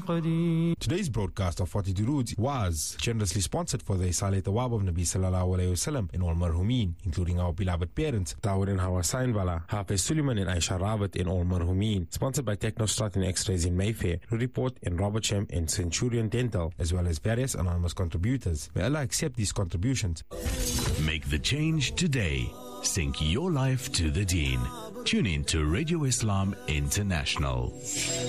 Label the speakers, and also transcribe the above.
Speaker 1: قدير.
Speaker 2: Today's broadcast of 42 Roots was generously sponsored for the Isalet Awab of Nabi Sallallahu Alaihi Wasallam in all marhumin, including our beloved parents, Tawar and Hawa Sainwala, Hafiz Suleiman and Aisha Rawat in all marhumin. Sponsored by Technostrat and X-Rays in Mayfair, Report and Robert Shem and Centurion Dental, as well as various anonymous contributors. May Allah accept these contributions.
Speaker 3: Make the change today. Sync your life to the Deen. Tune in to Radio Islam International.